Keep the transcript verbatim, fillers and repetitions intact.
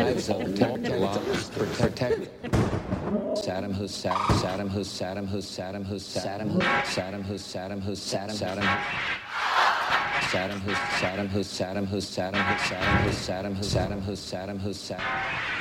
lives of laws protect Saddam Hussein, Saddam Hussein, Saddam Hussein, Saddam Hussein, Saddam Hussein, Saddam Hussein, Saddam Saddam Hussein, Saddam Hussein, Saddam Hussein, Saddam Hussein, Saddam Hussein, Saddam Hussein, Saddam Hussein.